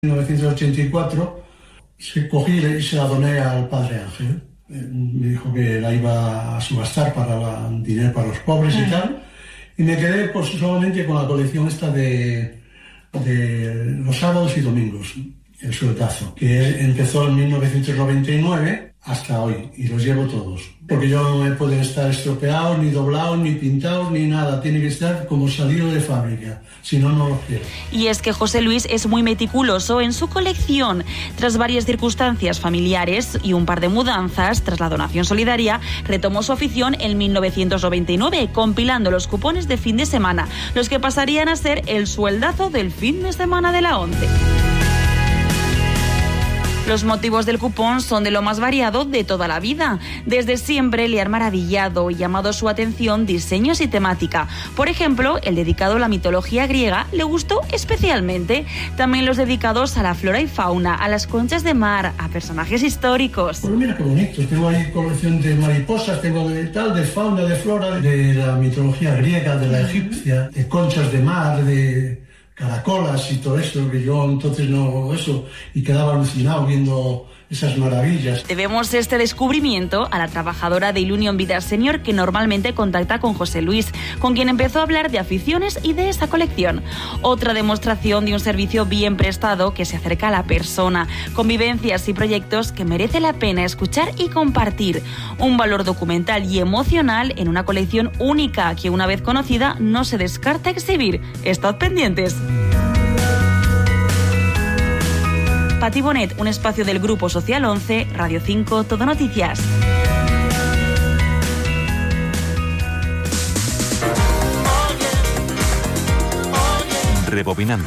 En 1984 cogí y se la doné al padre Ángel. Me dijo que la iba a subastar para dinero para los pobres y tal. Y me quedé pues solamente con la colección esta de los sábados y domingos, el sueldazo, que empezó en 1999 hasta hoy, y los llevo todos. Porque yo no me pueden estar estropeados, ni doblados, ni pintados, ni nada. Tiene que estar como salido de fábrica, si no, no los quiero. Y es que José Luis es muy meticuloso en su colección. Tras varias circunstancias familiares y un par de mudanzas, tras la donación solidaria, retomó su afición en 1999, compilando los cupones de fin de semana, los que pasarían a ser el sueldazo del fin de semana de la ONCE. Los motivos del cupón son de lo más variado de toda la vida. Desde siempre le han maravillado y llamado su atención diseños y temática. Por ejemplo, el dedicado a la mitología griega le gustó especialmente. También los dedicados a la flora y fauna, a las conchas de mar, a personajes históricos. Pues mira qué bonito. Tengo ahí colección de mariposas, tengo de fauna, de flora, de la mitología griega, de la egipcia, de conchas de mar, de caracolas y todo esto, que yo entonces no eso, y quedaba alucinado viendo esas maravillas. Debemos este descubrimiento a la trabajadora de Ilunion Vida Senior, que normalmente contacta con José Luis, con quien empezó a hablar de aficiones y de esta colección. Otra demostración de un servicio bien prestado que se acerca a la persona, convivencias y proyectos que merece la pena escuchar y compartir. Un valor documental y emocional en una colección única que, una vez conocida, no se descarta exhibir. Estad pendientes. Pati Bonet, un espacio del Grupo Social 11, Radio 5, Todo Noticias. Rebobinando.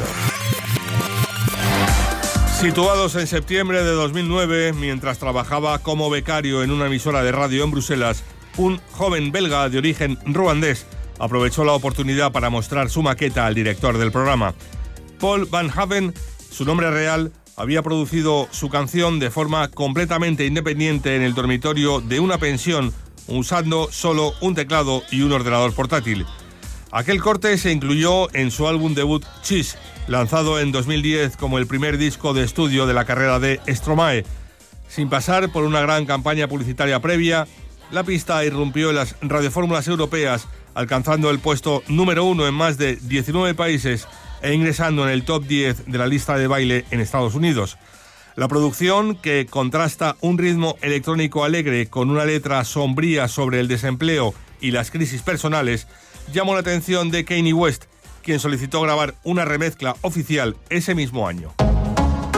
Situados en septiembre de 2009, mientras trabajaba como becario en una emisora de radio en Bruselas, un joven belga de origen ruandés aprovechó la oportunidad para mostrar su maqueta al director del programa. Paul Van Haven, su nombre real, había producido su canción de forma completamente independiente en el dormitorio de una pensión, usando solo un teclado y un ordenador portátil. Aquel corte se incluyó en su álbum debut Cheese, lanzado en 2010 como el primer disco de estudio de la carrera de Stromae. Sin pasar por una gran campaña publicitaria previa, la pista irrumpió en las radiofórmulas europeas, alcanzando el puesto número 1 en más de 19 países e ingresando en el top 10 de la lista de baile en Estados Unidos. La producción, que contrasta un ritmo electrónico alegre con una letra sombría sobre el desempleo y las crisis personales, llamó la atención de Kanye West, quien solicitó grabar una remezcla oficial ese mismo año.